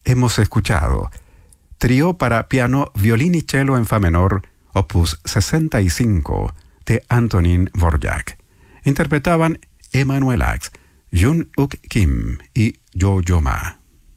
hemos escuchado Trío para piano, violín y cello en fa menor, opus 65, de Antonín Dvorak. Interpretaban Emanuel Ax, Jun Uk Kim y Yo Ma.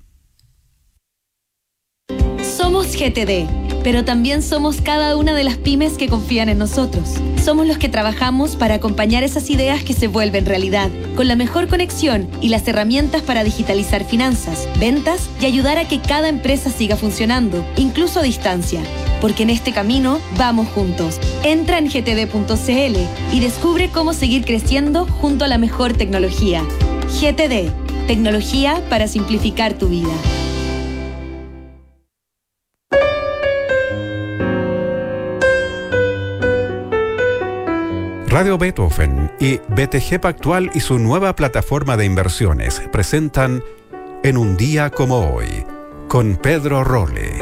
Somos GTD, pero también somos cada una de las pymes que confían en nosotros. Somos los que trabajamos para acompañar esas ideas que se vuelven realidad, con la mejor conexión y las herramientas para digitalizar finanzas, ventas y ayudar a que cada empresa siga funcionando, incluso a distancia. Porque en este camino vamos juntos. Entra en gtd.cl y descubre cómo seguir creciendo junto a la mejor tecnología. GTD, tecnología para simplificar tu vida. Radio Beethoven y BTG Pactual y su nueva plataforma de inversiones presentan En un día como hoy, con Pedro Rolle.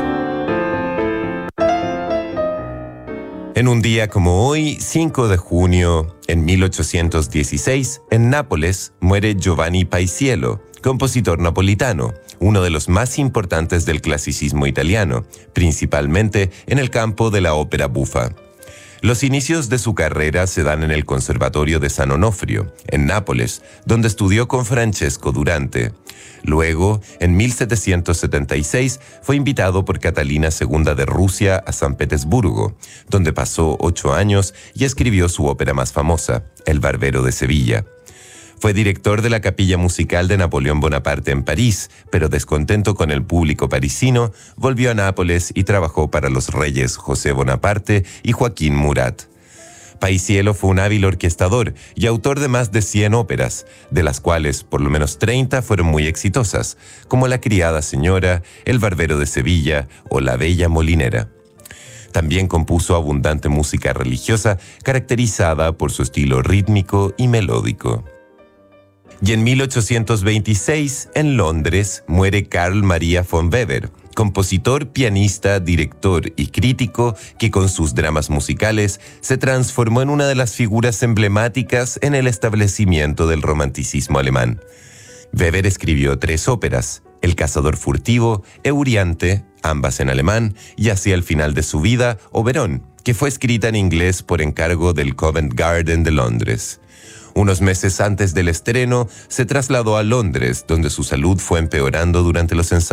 En un día como hoy, 5 de junio, en 1816, en Nápoles, muere Giovanni Paisiello, compositor napolitano, uno de los más importantes del clasicismo italiano, principalmente en el campo de la ópera bufa. Los inicios de su carrera se dan en el Conservatorio de San Onofrio, en Nápoles, donde estudió con Francesco Durante. Luego, en 1776, fue invitado por Catalina II de Rusia a San Petersburgo, donde pasó 8 años y escribió su ópera más famosa, El Barbero de Sevilla. Fue director de la Capilla Musical de Napoleón Bonaparte en París, pero descontento con el público parisino, volvió a Nápoles y trabajó para los reyes José Bonaparte y Joaquín Murat. Paisiello fue un hábil orquestador y autor de más de 100 óperas, de las cuales por lo menos 30 fueron muy exitosas, como La criada señora, El barbero de Sevilla o La bella molinera. También compuso abundante música religiosa caracterizada por su estilo rítmico y melódico. Y en 1826, en Londres, muere Carl Maria von Weber, compositor, pianista, director y crítico que con sus dramas musicales se transformó en una de las figuras emblemáticas en el establecimiento del romanticismo alemán. Weber escribió 3 óperas, El cazador furtivo, Euryante, ambas en alemán, y hacia el final de su vida, Oberon, que fue escrita en inglés por encargo del Covent Garden de Londres. Unos meses antes del estreno, se trasladó a Londres, donde su salud fue empeorando durante los ensayos.